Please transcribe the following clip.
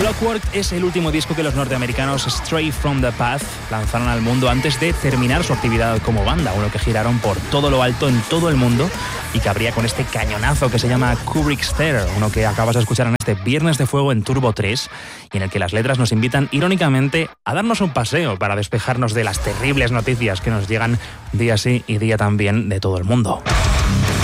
Clockwork es el último disco que los norteamericanos Stray from the Path lanzaron al mundo antes de terminar su actividad como banda, uno que giraron por todo lo alto en todo el mundo y que abría con este cañonazo que se llama Kubrick's Stare, uno que acabas de escuchar en este Viernes de Fuego en Turbo 3 y en el que las letras nos invitan irónicamente a darnos un paseo para despejarnos de las terribles noticias que nos llegan día sí y día también de todo el mundo.